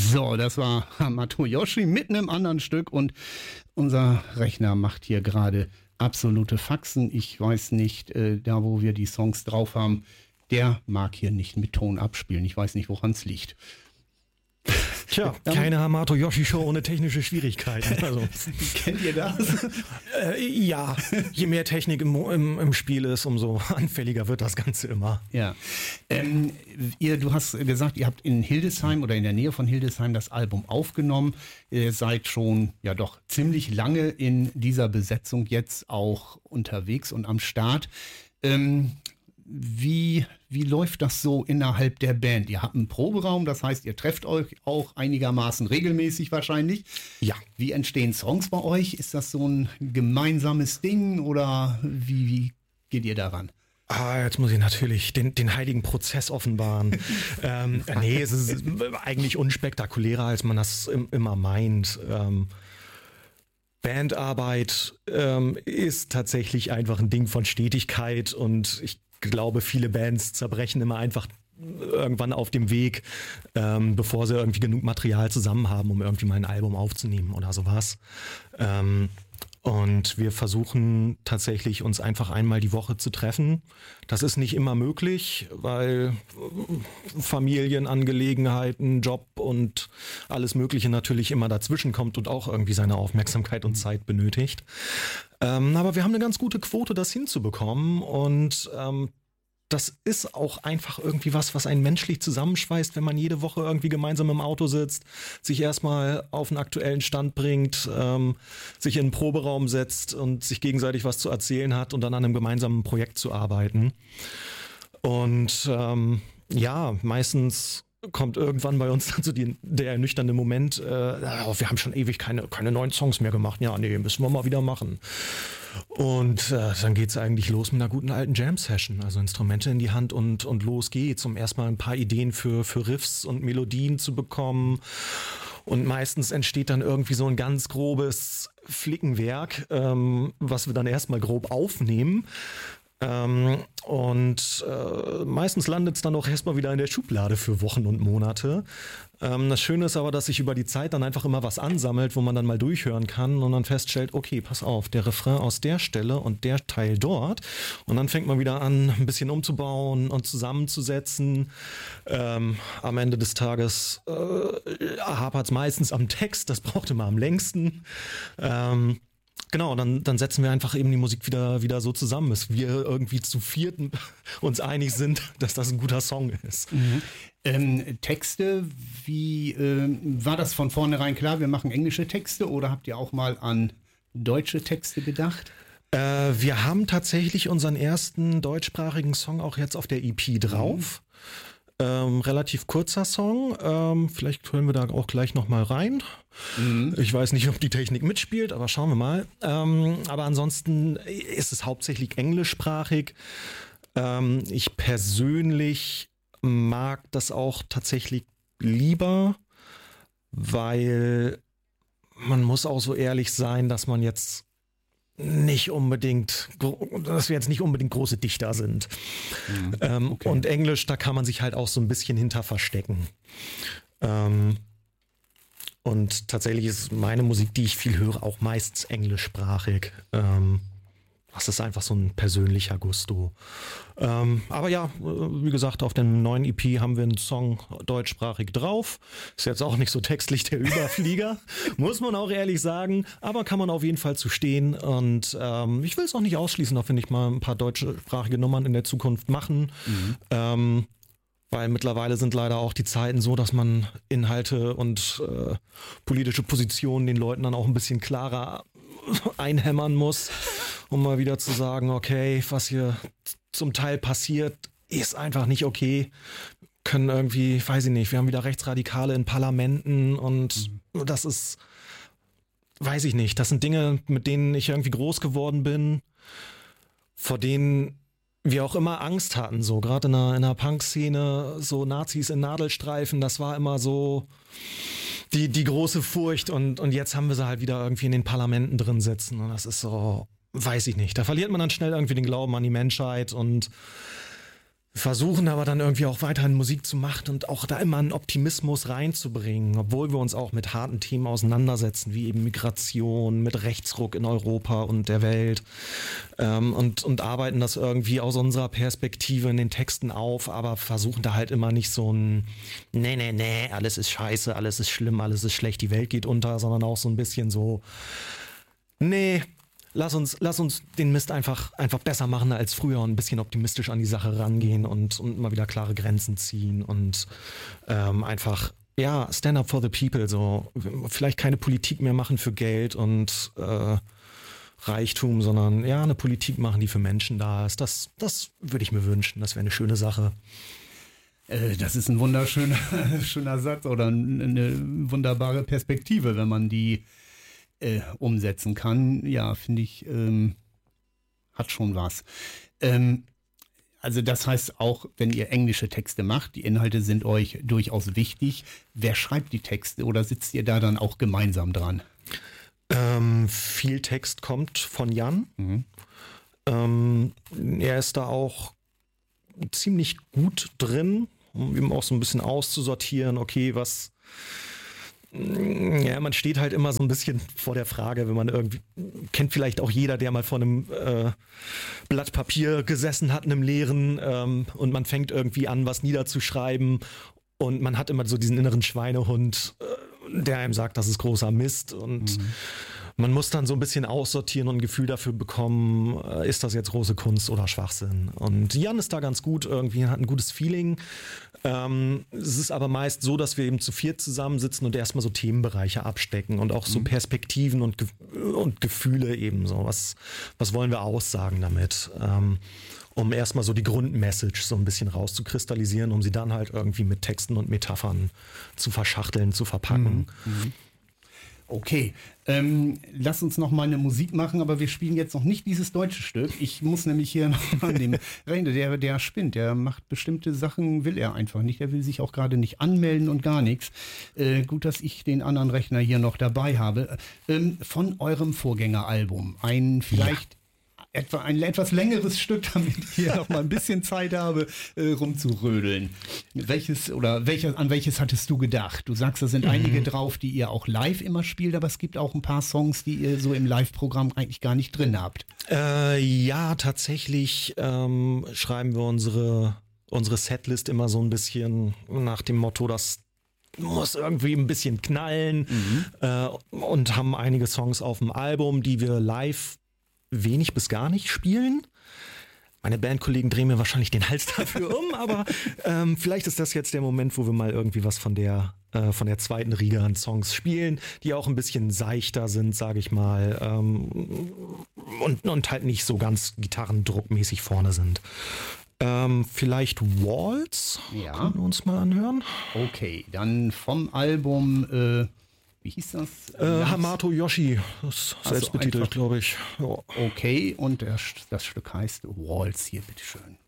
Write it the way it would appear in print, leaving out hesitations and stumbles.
So, das war Hamato Yoshi mit einem anderen Stück und unser Rechner macht hier gerade absolute Faxen. Ich weiß nicht, da wo wir die Songs drauf haben, der mag hier nicht mit Ton abspielen. Ich weiß nicht, woran es liegt. Tja, keine Hamato Yoshi Show ohne technische Schwierigkeiten. Also. Kennt ihr das? Ja, je mehr Technik im Spiel ist, umso anfälliger wird das Ganze immer. Ja. Du hast gesagt, ihr habt in Hildesheim oder in der Nähe von Hildesheim das Album aufgenommen. Ihr seid schon ja doch ziemlich lange in dieser Besetzung jetzt auch unterwegs und am Start. Wie läuft das so innerhalb der Band? Ihr habt einen Proberaum, das heißt, ihr trefft euch auch einigermaßen regelmäßig wahrscheinlich. Ja. Wie entstehen Songs bei euch? Ist das so ein gemeinsames Ding oder wie geht ihr daran? Jetzt muss ich natürlich den heiligen Prozess offenbaren. Nee, es ist eigentlich unspektakulärer, als man das immer meint. Bandarbeit ist tatsächlich einfach ein Ding von Stetigkeit und ich glaube, viele Bands zerbrechen immer einfach irgendwann auf dem Weg, bevor sie irgendwie genug Material zusammen haben, um irgendwie mal ein Album aufzunehmen oder sowas. Und wir versuchen tatsächlich, uns einfach einmal die Woche zu treffen. Das ist nicht immer möglich, weil Familienangelegenheiten, Job und alles Mögliche natürlich immer dazwischen kommt und auch irgendwie seine Aufmerksamkeit und Zeit benötigt. Aber wir haben eine ganz gute Quote, das hinzubekommen und das ist auch einfach irgendwie was einen menschlich zusammenschweißt, wenn man jede Woche irgendwie gemeinsam im Auto sitzt, sich erstmal auf einen aktuellen Stand bringt, sich in einen Proberaum setzt und sich gegenseitig was zu erzählen hat und dann an einem gemeinsamen Projekt zu arbeiten. Und ja, meistens kommt irgendwann bei uns dann so der ernüchternde Moment, wir haben schon ewig keine neuen Songs mehr gemacht. Ja, nee, müssen wir mal wieder machen. Und dann geht's eigentlich los mit einer guten alten Jam-Session, also Instrumente in die Hand und los geht's, um erstmal ein paar Ideen für Riffs und Melodien zu bekommen. Und meistens entsteht dann irgendwie so ein ganz grobes Flickenwerk, was wir dann erstmal grob aufnehmen. Meistens landet es dann auch erstmal wieder in der Schublade für Wochen und Monate. Das Schöne ist aber, dass sich über die Zeit dann einfach immer was ansammelt, wo man dann mal durchhören kann und dann feststellt, okay, pass auf, der Refrain aus der Stelle und der Teil dort. Und dann fängt man wieder an, ein bisschen umzubauen und zusammenzusetzen. Am Ende des Tages hapert es meistens am Text, das braucht immer am längsten. Genau, dann setzen wir einfach eben die Musik wieder so zusammen, dass wir irgendwie zu vierten uns einig sind, dass das ein guter Song ist. Mhm. Texte, wie war das von vornherein klar, wir machen englische Texte oder habt ihr auch mal an deutsche Texte gedacht? Wir haben tatsächlich unseren ersten deutschsprachigen Song auch jetzt auf der EP drauf. Relativ kurzer Song, vielleicht hören wir da auch gleich nochmal rein. Ich weiß nicht, ob die Technik mitspielt, aber schauen wir mal. Aber ansonsten ist es hauptsächlich englischsprachig. Ich persönlich mag das auch tatsächlich lieber, weil man muss auch so ehrlich sein, dass wir jetzt nicht unbedingt große Dichter sind. Okay. Und Englisch, da kann man sich halt auch so ein bisschen hinter verstecken. Und tatsächlich ist meine Musik, die ich viel höre, auch meistens englischsprachig. Das ist einfach so ein persönlicher Gusto. Aber ja, wie gesagt, auf der neuen EP haben wir einen Song deutschsprachig drauf. Ist jetzt auch nicht so textlich der Überflieger, muss man auch ehrlich sagen. Aber kann man auf jeden Fall zu stehen. Und ich will es auch nicht ausschließen, auch wenn ich mal ein paar deutschsprachige Nummern in der Zukunft machen. Weil mittlerweile sind leider auch die Zeiten so, dass man Inhalte und politische Positionen den Leuten dann auch ein bisschen klarer einhämmern muss, um mal wieder zu sagen, okay, was hier zum Teil passiert, ist einfach nicht okay. Können irgendwie, weiß ich nicht, wir haben wieder Rechtsradikale in Parlamenten und das ist, weiß ich nicht, das sind Dinge, mit denen ich irgendwie groß geworden bin, vor denen wir auch immer Angst hatten, so gerade in einer Punk-Szene, so Nazis in Nadelstreifen, das war immer so die große Furcht und jetzt haben wir sie halt wieder irgendwie in den Parlamenten drin sitzen und das ist so, weiß ich nicht, da verliert man dann schnell irgendwie den Glauben an die Menschheit und versuchen aber dann irgendwie auch weiterhin Musik zu machen und auch da immer einen Optimismus reinzubringen, obwohl wir uns auch mit harten Themen auseinandersetzen, wie eben Migration, mit Rechtsruck in Europa und der Welt, und arbeiten das irgendwie aus unserer Perspektive in den Texten auf, aber versuchen da halt immer nicht so ein nee, alles ist scheiße, alles ist schlimm, alles ist schlecht, die Welt geht unter, sondern auch so ein bisschen so, nee, lass uns den Mist einfach besser machen als früher und ein bisschen optimistisch an die Sache rangehen und mal wieder klare Grenzen ziehen und einfach, ja, stand up for the people, so vielleicht keine Politik mehr machen für Geld und Reichtum, sondern ja, eine Politik machen, die für Menschen da ist. Das würde ich mir wünschen, das wäre eine schöne Sache. Das ist ein schöner Satz oder eine wunderbare Perspektive, wenn man die umsetzen kann. Ja, finde ich, hat schon was. Also das heißt auch, wenn ihr englische Texte macht, die Inhalte sind euch durchaus wichtig. Wer schreibt die Texte oder sitzt ihr da dann auch gemeinsam dran? Viel Text kommt von Jan. Er ist da auch ziemlich gut drin, um eben auch so ein bisschen auszusortieren, okay, was... Ja, man steht halt immer so ein bisschen vor der Frage, wenn man irgendwie, kennt vielleicht auch jeder, der mal vor einem Blatt Papier gesessen hat, einem leeren, und man fängt irgendwie an, was niederzuschreiben und man hat immer so diesen inneren Schweinehund, der einem sagt, das ist großer Mist und man muss dann so ein bisschen aussortieren und ein Gefühl dafür bekommen, ist das jetzt große Kunst oder Schwachsinn? Und Jan ist da ganz gut, irgendwie hat ein gutes Feeling. Es ist aber meist so, dass wir eben zu viert zusammensitzen und erstmal so Themenbereiche abstecken und auch so Perspektiven und Gefühle eben so. Was wollen wir aussagen damit? Um erstmal so die Grundmessage so ein bisschen rauszukristallisieren, um sie dann halt irgendwie mit Texten und Metaphern zu verschachteln, zu verpacken. Okay, lass uns noch mal eine Musik machen, aber wir spielen jetzt noch nicht dieses deutsche Stück. Ich muss nämlich hier noch an dem Rechner, der spinnt, der macht bestimmte Sachen, will er einfach nicht. Der will sich auch gerade nicht anmelden und gar nichts. Gut, dass ich den anderen Rechner hier noch dabei habe. Von eurem Vorgängeralbum, ein etwas längeres Stück, damit ich hier noch mal ein bisschen Zeit habe, rumzurödeln. An welches hattest du gedacht? Du sagst, da sind einige drauf, die ihr auch live immer spielt, aber es gibt auch ein paar Songs, die ihr so im Live-Programm eigentlich gar nicht drin habt. Ja, tatsächlich schreiben wir unsere Setlist immer so ein bisschen nach dem Motto, das muss irgendwie ein bisschen knallen, und haben einige Songs auf dem Album, die wir live wenig bis gar nicht spielen. Meine Bandkollegen drehen mir wahrscheinlich den Hals dafür um, aber vielleicht ist das jetzt der Moment, wo wir mal irgendwie was von der zweiten Riege an Songs spielen, die auch ein bisschen seichter sind, sage ich mal, und halt nicht so ganz gitarrendruckmäßig vorne sind. Vielleicht Waltz? Ja. Können wir uns mal anhören? Okay, dann vom Album, wie hieß das? Hamato Yoshi, das ist selbstbetitelt, glaube ich. Ja. Okay, und das Stück heißt Waltz hier, bitteschön.